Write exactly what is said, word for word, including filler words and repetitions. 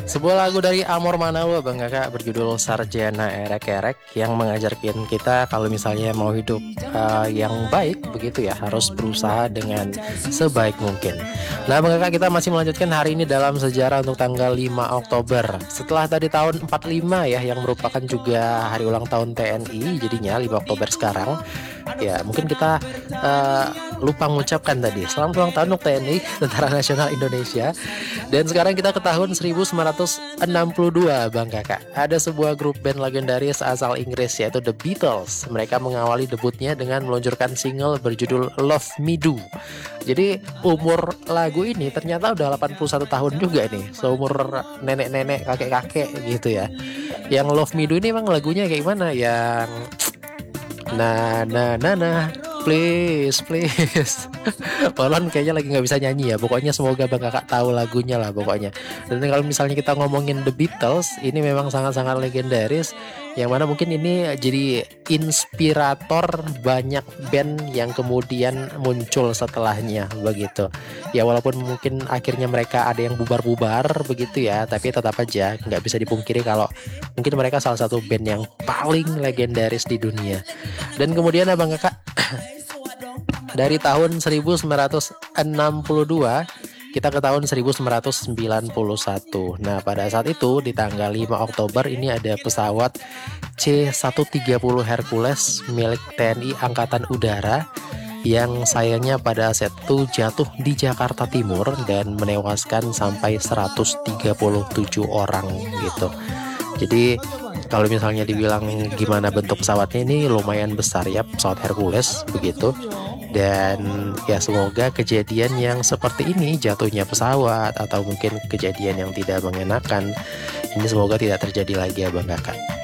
Sebuah lagu dari Amor Manawa Bang Kakak berjudul Sarjana Erek-Erek yang mengajarkan kita kalau misalnya mau hidup uh, yang baik begitu ya harus berusaha dengan sebaik mungkin. Nah Bang Kakak, kita masih melanjutkan hari ini dalam sejarah untuk tanggal lima Oktober. Setelah tadi tahun empat puluh lima ya yang merupakan juga hari ulang tahun T N I, jadinya lima Oktober sekarang. Ya mungkin kita uh, lupa mengucapkan tadi selamat ulang tahun untuk T N I Tentara Nasional Indonesia. Dan sekarang kita ke tahun seribu sembilan ratus enam puluh dua Bang Kakak. Ada sebuah grup band legendaris asal Inggris yaitu The Beatles. Mereka mengawali debutnya dengan meluncurkan single berjudul Love Me Do. Jadi umur lagu ini ternyata udah delapan puluh satu tahun juga nih. Seumur nenek-nenek, kakek-kakek gitu ya. Yang Love Me Do ini emang lagunya kayak gimana? Yang nah nah nah nah please please Polon kayaknya lagi nggak bisa nyanyi ya. Pokoknya semoga Bang Kakak tahu lagunya lah pokoknya. Dan kalau misalnya kita ngomongin The Beatles, ini memang sangat-sangat legendaris. Yang mana mungkin ini jadi inspirator banyak band yang kemudian muncul setelahnya begitu. Ya walaupun mungkin akhirnya mereka ada yang bubar-bubar begitu ya, tapi tetap aja nggak bisa dipungkiri kalau mungkin mereka salah satu band yang paling legendaris di dunia. Dan kemudian Abang Kakak, dari tahun seribu sembilan ratus enam puluh dua kita ke tahun seribu sembilan ratus sembilan puluh satu. Nah, pada saat itu di tanggal lima Oktober ini ada pesawat C seratus tiga puluh Hercules milik T N I Angkatan Udara yang sayangnya pada saat itu jatuh di Jakarta Timur dan menewaskan sampai seratus tiga puluh tujuh orang gitu. Jadi kalau misalnya dibilang gimana bentuk pesawatnya, ini lumayan besar ya, pesawat Hercules begitu. Dan ya semoga kejadian yang seperti ini, jatuhnya pesawat atau mungkin kejadian yang tidak mengenakan, ini semoga tidak terjadi lagi ya Bang Kakak.